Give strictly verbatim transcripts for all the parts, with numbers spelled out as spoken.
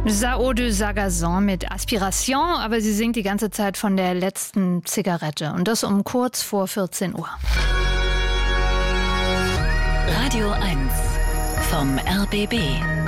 Sao de Sagazon mit Aspiration, aber sie singt die ganze Zeit von der letzten Zigarette. Und das um kurz vor vierzehn Uhr. Radio eins vom R B B.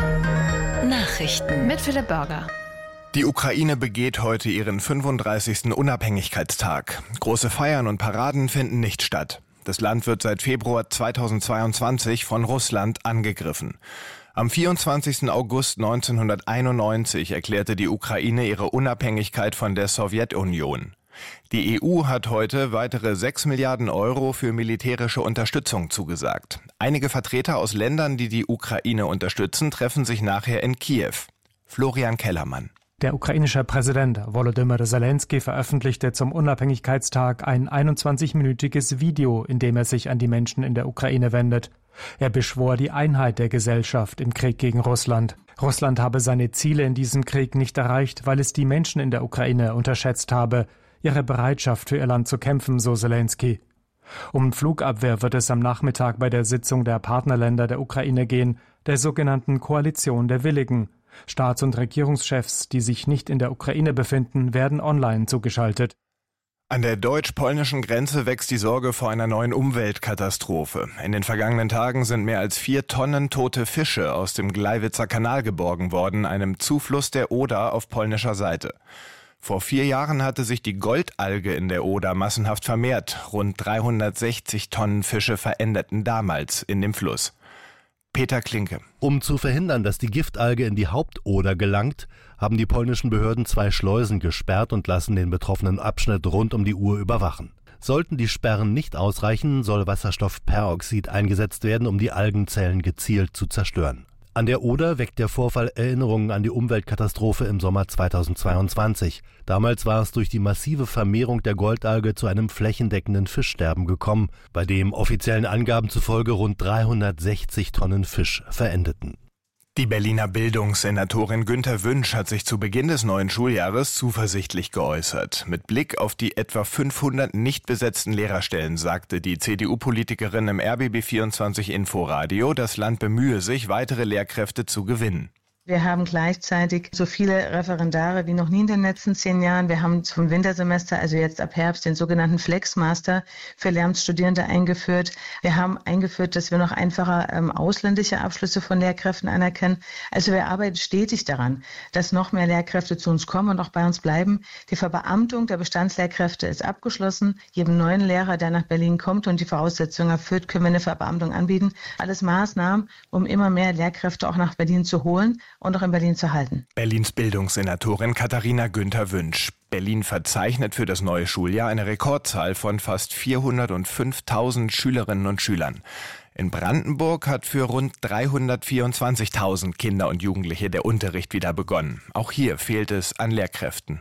Nachrichten mit Philipp Börger. Die Ukraine begeht heute ihren fünfunddreißigsten Unabhängigkeitstag. Große Feiern und Paraden finden nicht statt. Das Land wird seit Februar zweitausendzweiundzwanzig von Russland angegriffen. Am vierundzwanzigsten August neunzehnhunderteinundneunzig erklärte die Ukraine ihre Unabhängigkeit von der Sowjetunion. Die E U hat heute weitere sechs Milliarden Euro für militärische Unterstützung zugesagt. Einige Vertreter aus Ländern, die die Ukraine unterstützen, treffen sich nachher in Kiew. Florian Kellermann. Der ukrainische Präsident Volodymyr Zelensky veröffentlichte zum Unabhängigkeitstag ein einundzwanzigminütiges Video, in dem er sich an die Menschen in der Ukraine wendet. Er beschwor die Einheit der Gesellschaft im Krieg gegen Russland. Russland habe seine Ziele in diesem Krieg nicht erreicht, weil es die Menschen in der Ukraine unterschätzt habe, ihre Bereitschaft für ihr Land zu kämpfen, so Zelensky. Um Flugabwehr wird es am Nachmittag bei der Sitzung der Partnerländer der Ukraine gehen, der sogenannten Koalition der Willigen. Staats- und Regierungschefs, die sich nicht in der Ukraine befinden, werden online zugeschaltet. An der deutsch-polnischen Grenze wächst die Sorge vor einer neuen Umweltkatastrophe. In den vergangenen Tagen sind mehr als vier Tonnen tote Fische aus dem Gleiwitzer Kanal geborgen worden, einem Zufluss der Oder auf polnischer Seite. Vor vier Jahren hatte sich die Goldalge in der Oder massenhaft vermehrt. Rund dreihundertsechzig Tonnen Fische verendeten damals in dem Fluss. Peter Klinke. Um zu verhindern, dass die Giftalge in die Hauptoder gelangt, haben die polnischen Behörden zwei Schleusen gesperrt und lassen den betroffenen Abschnitt rund um die Uhr überwachen. Sollten die Sperren nicht ausreichen, soll Wasserstoffperoxid eingesetzt werden, um die Algenzellen gezielt zu zerstören. An der Oder weckt der Vorfall Erinnerungen an die Umweltkatastrophe im Sommer zweitausendzweiundzwanzig. Damals war es durch die massive Vermehrung der Goldalge zu einem flächendeckenden Fischsterben gekommen, bei dem offiziellen Angaben zufolge rund dreihundertsechzig Tonnen Fisch verendeten. Die Berliner Bildungssenatorin Günther Wünsch hat sich zu Beginn des neuen Schuljahres zuversichtlich geäußert. Mit Blick auf die etwa fünfhundert nicht besetzten Lehrerstellen sagte die C D U-Politikerin im R B B vierundzwanzig Inforadio, das Land bemühe sich, weitere Lehrkräfte zu gewinnen. Wir haben gleichzeitig so viele Referendare wie noch nie in den letzten zehn Jahren. Wir haben zum Wintersemester, also jetzt ab Herbst, den sogenannten Flexmaster für Lehramtsstudierende eingeführt. Wir haben eingeführt, dass wir noch einfacher ähm, ausländische Abschlüsse von Lehrkräften anerkennen. Also wir arbeiten stetig daran, dass noch mehr Lehrkräfte zu uns kommen und auch bei uns bleiben. Die Verbeamtung der Bestandslehrkräfte ist abgeschlossen. Jedem neuen Lehrer, der nach Berlin kommt und die Voraussetzungen erfüllt, können wir eine Verbeamtung anbieten. Alles Maßnahmen, um immer mehr Lehrkräfte auch nach Berlin zu holen und auch in Berlin zu halten. Berlins Bildungssenatorin Katharina Günther Wünsch. Berlin verzeichnet für das neue Schuljahr eine Rekordzahl von fast vierhundertfünftausend Schülerinnen und Schülern. In Brandenburg hat für rund dreihundertvierundzwanzigtausend Kinder und Jugendliche der Unterricht wieder begonnen. Auch hier fehlt es an Lehrkräften.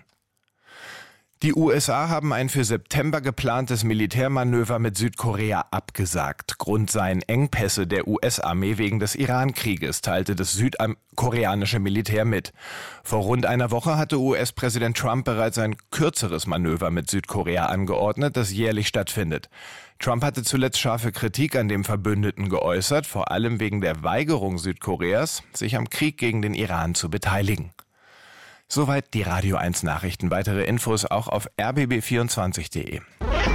Die U S A haben ein für September geplantes Militärmanöver mit Südkorea abgesagt. Grund seien Engpässe der U S-Armee wegen des Iran-Krieges, teilte das südkoreanische Militär mit. Vor rund einer Woche hatte U S-Präsident Trump bereits ein kürzeres Manöver mit Südkorea angeordnet, das jährlich stattfindet. Trump hatte zuletzt scharfe Kritik an dem Verbündeten geäußert, vor allem wegen der Weigerung Südkoreas, sich am Krieg gegen den Iran zu beteiligen. Soweit die Radio eins Nachrichten. Weitere Infos auch auf r b b vierundzwanzig punkt d e.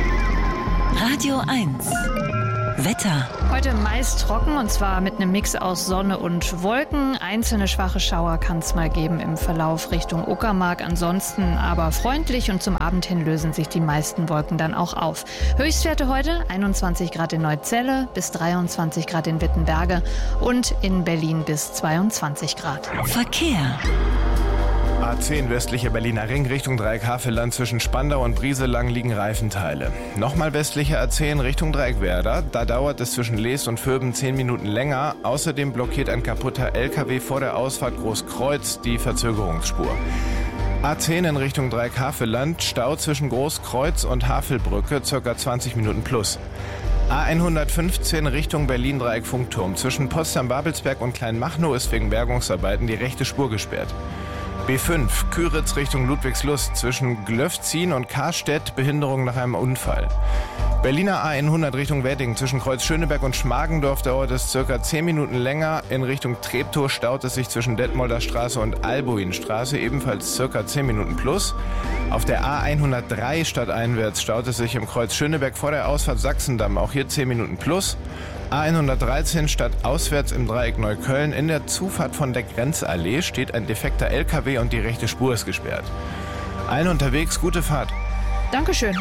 Radio eins Wetter. Heute meist trocken und zwar mit einem Mix aus Sonne und Wolken. Einzelne schwache Schauer kann es mal geben im Verlauf Richtung Uckermark. Ansonsten aber freundlich und zum Abend hin lösen sich die meisten Wolken dann auch auf. Höchstwerte heute einundzwanzig Grad in Neuzelle bis dreiundzwanzig Grad in Wittenberge und in Berlin bis zweiundzwanzig Grad. Verkehr. A zehn westlicher Berliner Ring Richtung Dreieck-Havelland zwischen Spandau und Brieselang liegen Reifenteile. Nochmal westlicher A zehn Richtung Dreieck-Werder. Da dauert es zwischen Lees und Vöben zehn Minuten länger. Außerdem blockiert ein kaputter L K W vor der Ausfahrt Großkreuz die Verzögerungsspur. A zehn in Richtung Dreieck-Havelland, Stau zwischen Großkreuz und Havelbrücke, ca. zwanzig Minuten plus. A hundertfünfzehn Richtung Berlin-Dreieck-Funkturm. Zwischen Potsdam-Babelsberg und Kleinmachnow ist wegen Bergungsarbeiten die rechte Spur gesperrt. B fünf, Küritz Richtung Ludwigslust, zwischen Glöfzin und Karstedt, Behinderung nach einem Unfall. Berliner A hundert Richtung Wedding, zwischen Kreuz Schöneberg und Schmargendorf dauert es circa zehn Minuten länger. In Richtung Treptow staut es sich zwischen Detmolder Straße und Albuinstraße, ebenfalls circa zehn Minuten plus. Auf der A hundertdrei stadteinwärts staut es sich im Kreuz Schöneberg vor der Ausfahrt Sachsendamm, auch hier zehn Minuten plus. A hundertdreizehn stadtauswärts im Dreieck Neukölln. In der Zufahrt von der Grenzallee steht ein defekter L K W und die rechte Spur ist gesperrt. Allen unterwegs, gute Fahrt. Dankeschön.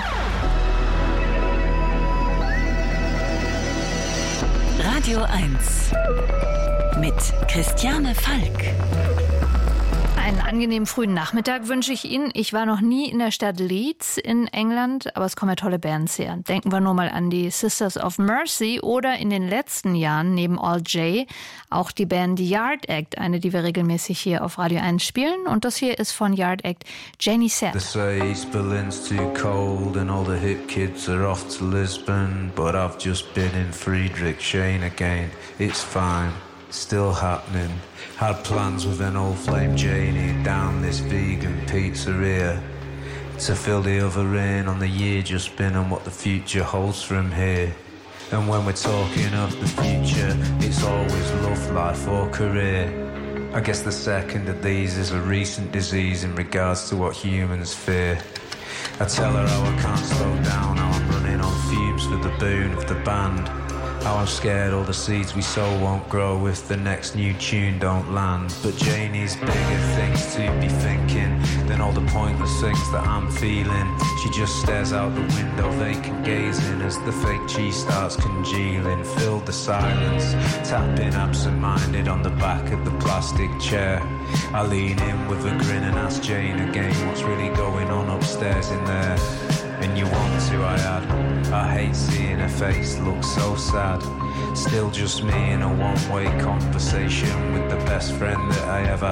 Radio eins mit Christiane Falk. Einen angenehmen frühen Nachmittag wünsche ich Ihnen. Ich war noch nie in der Stadt Leeds in England, aber es kommen ja tolle Bands her. Denken wir nur mal an die Sisters of Mercy oder in den letzten Jahren neben All J auch die Band Yard Act, eine, die wir regelmäßig hier auf Radio eins spielen. Und das hier ist von Yard Act Janie Said. They say East Berlin's too cold and all the hip kids are off to Lisbon, but I've just been in Friedrichshain again. It's fine, still happening. Had plans with an old flame Janie down this vegan pizzeria to fill the other in on the year just been and what the future holds from here. And when we're talking of the future, it's always love, life or career. I guess the second of these is a recent disease in regards to what humans fear. I tell her how I can't slow down, how I'm running on fumes for the boon of the band. How I'm scared all the seeds we sow won't grow if the next new tune don't land. But Janie's bigger things to be thinking than all the pointless things that I'm feeling. She just stares out the window, vacant gazing as the fake cheese starts congealing. Filled the silence, tapping absent-minded on the back of the plastic chair. I lean in with a grin and ask Jane again what's really going on upstairs in there. And you want to, I add. I hate seeing her face look so sad. Still just me in a one-way conversation with the best friend that I ever